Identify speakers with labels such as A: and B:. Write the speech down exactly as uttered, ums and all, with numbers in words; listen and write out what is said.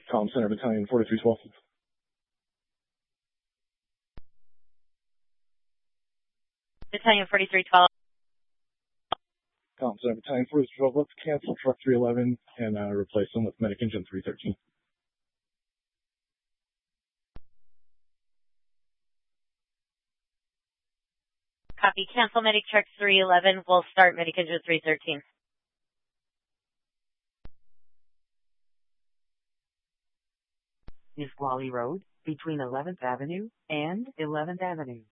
A: Comm Center Battalion forty-three twelve.
B: Battalion forty-three twelve.
A: Comm Center Battalion forty-three twelve, let's cancel truck three eleven and uh, replace them with medic engine three thirteen.
B: Copy. Cancel medic truck three eleven. We'll start medic engine three thirteen.
C: Nisqually Road, between eleventh Avenue and eleventh Avenue.